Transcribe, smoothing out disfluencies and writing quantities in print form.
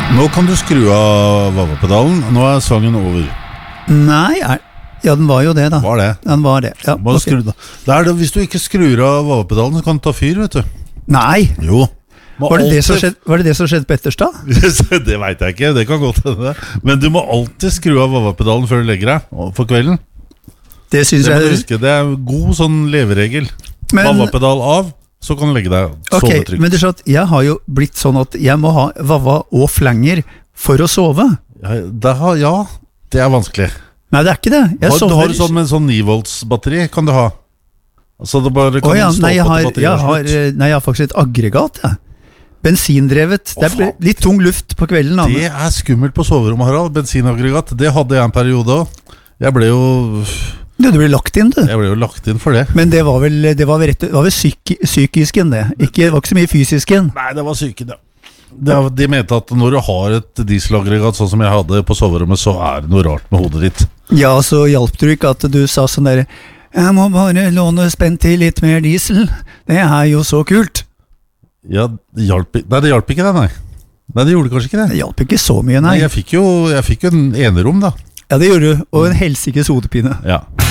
Nå kan du skru av vavapedalen. Nå sangen over. Nei, ja, den var jo det da. Var det? Den var det, ja. Bare skru det. Hvis du ikke skrur av vavapedalen, så kan du ta fyr, vet du. Nei. Jo. Var det det som skjedde på Etterstad? Det vet jeg ikke, det kan godt hende. Men du må alltid skru av vavapedalen før du legger deg for kvelden. Det synes det må du jeg... huske, det god sånn leveregel. Vavapedal av, så kan du legge deg sove trygt. Men du skjønner at jeg har jo blitt sånn at jeg må ha vava og flanger for å sove. Ja, det vanskelig. Nei, det ikke det. Har du sånn med en sånn 9 volts batteri, kan du ha? Så det bare kan stå nei, på at batteriet jeg har faktisk et aggregat, ja. Bensindrevet. Det litt tung luft på kvelden. Det skummelt på soverommet, Harald. Bensinaggregat, det hadde jeg en periode også. Jeg ble jo... Du ble lagt inn, du. Jeg ble jo lagt inn for det. Men det var vel psykisken, det. Det var ikke så mye fysisken. Nei, det var psyken, ja. De mente at når du har et dieselaggregat sånn som jeg hadde på soverommet, så det noe rart med hodet ditt. Ja, så hjalp det ikke at du sa sånn der, jeg må bare låne spent til litt mer diesel. Det jo så kult. Ja, det hjalp ikke det, nei. Nei, det gjorde kanskje ikke det. Det hjalp ikke så mye, nei. Jeg fikk jo en enerom da. Ja, det gjorde du, og en helsikes hodepine. Ja.